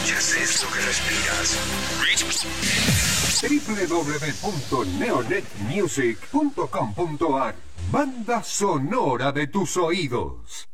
escuchas, es lo que respiras. www.neonetmusic.com.ar. Banda sonora de tus oídos.